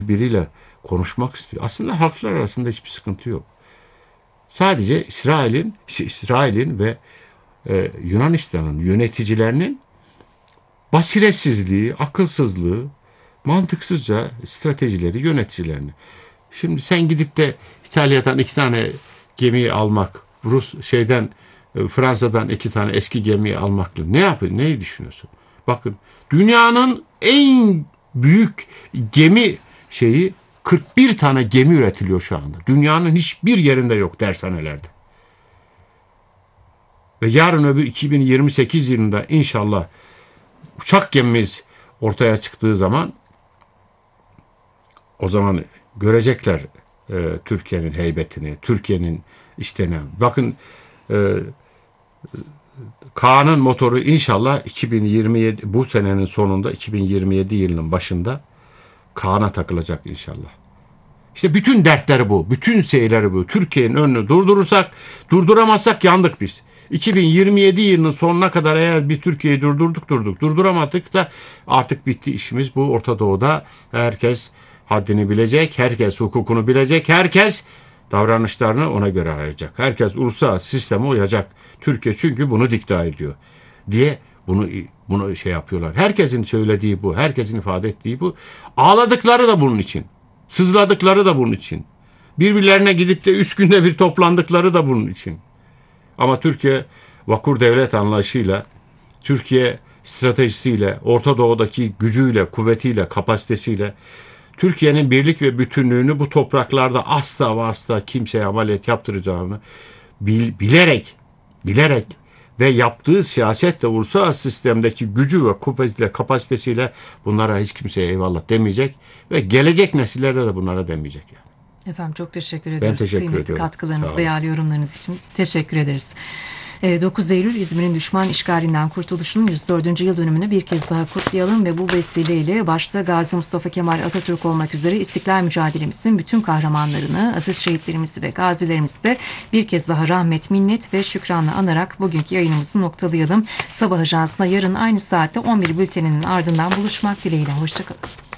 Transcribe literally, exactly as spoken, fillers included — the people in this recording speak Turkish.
biriyle konuşmak istiyor. Aslında halklar arasında hiçbir sıkıntı yok. Sadece İsrail'in İsrail'in ve e, Yunanistan'ın yöneticilerinin basiretsizliği, akılsızlığı, mantıksızca stratejileri, yöneticilerini. Şimdi sen gidip de İtalya'dan iki tane gemiyi almak, Rus şeyden e, Fransa'dan iki tane eski gemiyi almakla ne yapıyorsun? Neyi düşünüyorsun? Bakın dünyanın en büyük gemi şeyi kırk bir tane gemi üretiliyor şu anda. Dünyanın hiçbir yerinde yok dershanelerde. Ve yarın öbür iki bin yirmi sekiz yılında inşallah uçak gemimiz ortaya çıktığı zaman o zaman görecekler e, Türkiye'nin heybetini, Türkiye'nin istenen. Bakın e, Kaan'ın motoru inşallah iki bin yirmi yedi bu senenin sonunda iki bin yirmi yedi yılının başında Kaan'a takılacak inşallah. İşte bütün dertleri bu. Bütün şeyleri bu. Türkiye'nin önünü durdurursak, durduramazsak yandık biz. iki bin yirmi yedi yılının sonuna kadar eğer bir Türkiye'yi durdurduk durduk. Durduramadık da artık bitti işimiz bu. Orta Doğu'da herkes haddini bilecek, herkes hukukunu bilecek, herkes davranışlarını ona göre ayıracak. Herkes uluslararası sisteme uyacak. Türkiye çünkü bunu dikta ediyor diye bunu bunu şey yapıyorlar. Herkesin söylediği bu, herkesin ifade ettiği bu. Ağladıkları da bunun için. Sızladıkları da bunun için. Birbirlerine gidip de üç günde bir toplandıkları da bunun için. Ama Türkiye vakur devlet anlayışıyla, Türkiye stratejisiyle, Orta Doğu'daki gücüyle, kuvvetiyle, kapasitesiyle Türkiye'nin birlik ve bütünlüğünü bu topraklarda asla ve asla kimseye ameliyat yaptıracağını bil, bilerek, bilerek ve yaptığı siyasetle uluslararası sistemdeki gücü ve kuvvetiyle, kapasitesiyle bunlara hiç kimseye eyvallah demeyecek ve gelecek nesillerde de bunlara demeyecek yani. Efendim çok teşekkür ediyoruz. Ben teşekkür Kıymetli ediyorum. katkılarınız, değerli yorumlarınız için teşekkür ederiz. dokuz Eylül İzmir'in düşman işgalinden kurtuluşunun yüz dördüncü yıl dönümünü bir kez daha kutlayalım ve bu vesileyle başta Gazi Mustafa Kemal Atatürk olmak üzere İstiklal mücadelemizin bütün kahramanlarını, aziz şehitlerimizi ve gazilerimizi de bir kez daha rahmet, minnet ve şükranla anarak bugünkü yayınımızı noktalayalım. Sabah Ajansı'na yarın aynı saatte on bir bülteninin ardından buluşmak dileğiyle. Hoşçakalın.